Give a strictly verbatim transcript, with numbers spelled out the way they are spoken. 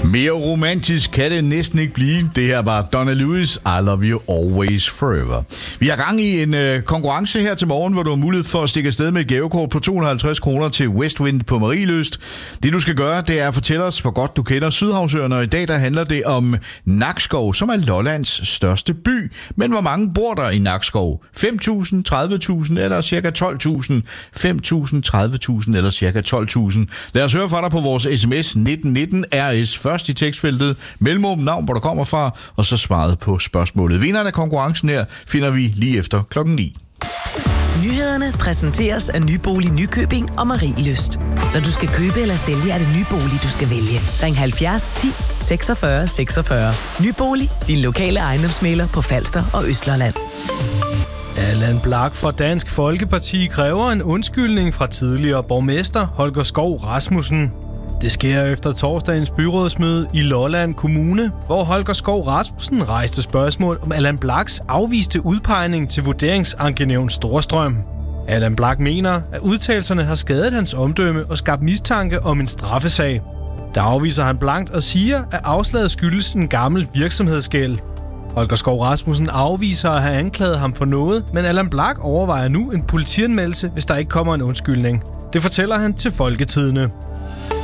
Mere romantisk kan det næsten ikke blive. Det her var Donna Lewis, I Love You Always Forever. Vi har gang i en øh, konkurrence her til morgen, hvor du har mulighed for at stikke afsted med et gavekort på to hundrede og halvtreds kroner til Westwind på Marielyst. Det du skal gøre, det er at fortælle os, hvor godt du kender Sydhavsøerne, og i dag der handler det om Nakskov, som er Lollands største by. Men hvor mange bor der i Nakskov? fem tusind, tredive tusind eller cirka tolv tusind? fem tusind, tredive tusind eller cirka tolv tusind? Lad os høre fra dig på vores sms nitten nitten R S først i tekstfeltet, mellemrum navn, hvor du kommer fra, og så svaret på spørgsmålet. Vinderen af konkurrencen her finder vi lige efter klokken ni. Nyhederne præsenteres af Nybolig Nykøbing og Marielyst. Når du skal købe eller sælge, er det Nybolig, du skal vælge. Ring halvfjerds ti seksogfyrre seksogfyrre. Nybolig, din lokale ejendomsmægler på Falster og Østlandet. Allan Blak fra Dansk Folkeparti kræver en undskyldning fra tidligere borgmester Holger Skov Rasmussen. Det sker efter torsdagens byrådsmøde i Lolland Kommune, hvor Holger Skov Rasmussen rejste spørgsmål om Allan Blaks afviste udpegning til vurderingsankenævn Storstrøm. Allan Blak mener, at udtalelserne har skadet hans omdømme og skabt mistanke om en straffesag. Der afviser han blankt og siger, at afslaget skyldes en gammel virksomhedsgæld. Holger Skov Rasmussen afviser at have anklaget ham for noget, men Allan Blak overvejer nu en politianmeldelse, hvis der ikke kommer en undskyldning. Det fortæller han til Folketidende.